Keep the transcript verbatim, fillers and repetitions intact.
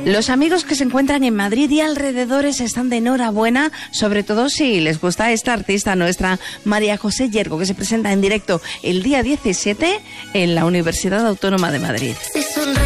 Los amigos que se encuentran en Madrid y alrededores están de enhorabuena, sobre todo si les gusta esta artista nuestra, María José Yergo, que se presenta en directo el día diecisiete en la Universidad Autónoma de Madrid.